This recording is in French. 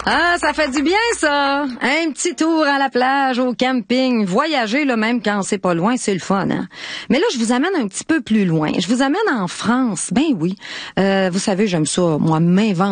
Ah, ça fait du bien, ça. Un petit tour à la plage, au camping. Voyager, là, même quand c'est pas loin, c'est le fun, hein. Mais là, je vous amène un petit peu plus loin. Je vous amène en France. Ben oui. Vous savez, j'aime ça, moi, m'inventer